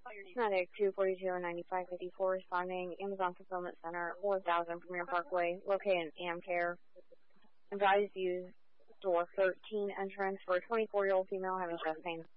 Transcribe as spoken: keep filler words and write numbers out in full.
Medic two forty-two ninety-five fifty-four responding, Amazon Fulfillment Center, four thousand Premier Parkway, located in Amcare. Advised use door thirteen entrance for a twenty-four-year-old female having chest pain.